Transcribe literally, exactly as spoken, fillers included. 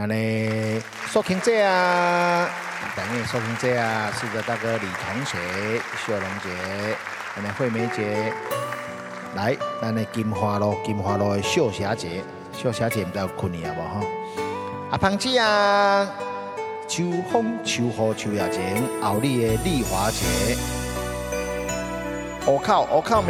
安尼苏庆姐啊，等于苏庆姐啊，是的大哥李同学、秀龙姐，安尼惠梅姐，来，咱的金花路、金花路的秀霞姐，秀霞姐唔知有困去啊无吼？阿胖子啊，秋风秋雨秋夜晴，后里的丽华姐，乌口乌口